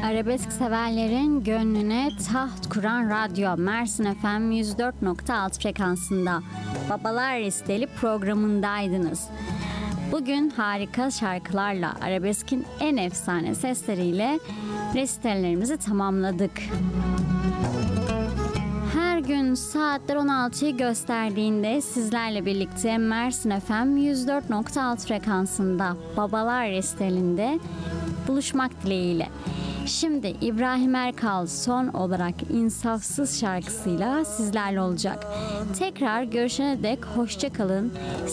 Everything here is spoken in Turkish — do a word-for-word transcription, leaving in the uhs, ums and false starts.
Arabesk severlerin gönlüne taht kuran radyo Mersin F M yüz dört nokta altı frekansında Babalar Listeli programındaydınız. Bugün harika şarkılarla arabeskin en efsane sesleriyle listelerimizi tamamladık. Her gün saatler on altıyı gösterdiğinde sizlerle birlikte Mersin F M yüz dört nokta altı frekansında Babalar Listeli'nde buluşmak dileğiyle. Şimdi İbrahim Erkal son olarak İnsafsız şarkısıyla sizlerle olacak. Tekrar görüşene dek hoşça kalın.